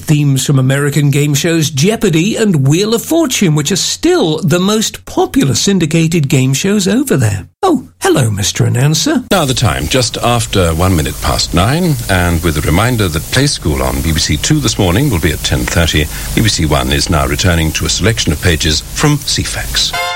themes from American game shows Jeopardy and Wheel of Fortune, which are still the most popular syndicated game shows over there. Oh, hello, Mr. Announcer. Now the time, just after 9:01, and with a reminder that Play School on BBC Two this morning will be at 10:30. BBC One is now returning to a selection of pages from CFAX.